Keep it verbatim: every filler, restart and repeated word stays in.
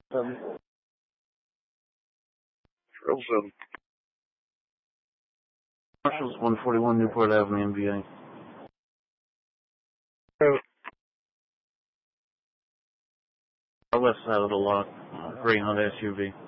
Um, Triple seven. Marshall's one forty-one Newport Avenue, M B A. Oh. Our west side of the lot, uh, Greyhound S U V.